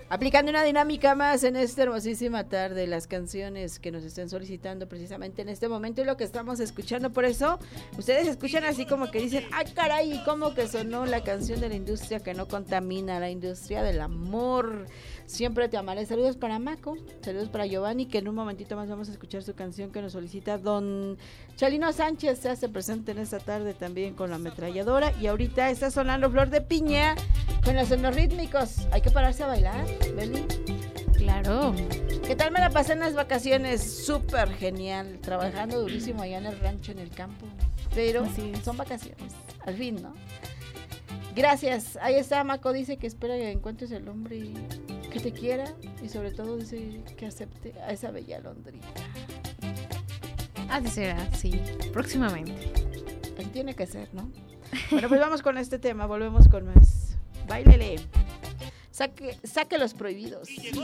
Aplicando una dinámica más en esta hermosísima tarde, las canciones que nos estén solicitando precisamente en este momento y lo que estamos escuchando. Por eso, ustedes escuchan así como que dicen, ¡ay, caray! ¿Cómo que sonó la canción de la industria que no contamina, la industria del amor? Siempre te amaré. Saludos para Maco, saludos para Giovanni, que en un momentito más vamos a escuchar su canción que nos solicita don Chalino Sánchez. Se hace presente en esta tarde también con la ametralladora. Y ahorita está sonando Flor de Piña con los sonos rítmicos. Hay que pararse a bailar, Beli. Claro. ¿Qué tal me la pasé en las vacaciones? Súper genial, trabajando durísimo allá en el rancho, en el campo. Pero son vacaciones, al fin, ¿no? Gracias. Ahí está, Maco dice que espera que encuentres el hombre que te quiera y sobre todo dice que acepte a esa bella londrina. Así será, sí, próximamente. Así tiene que ser, ¿no? Bueno, pues vamos con este tema, volvemos con más. Báilele. Saque los prohibidos.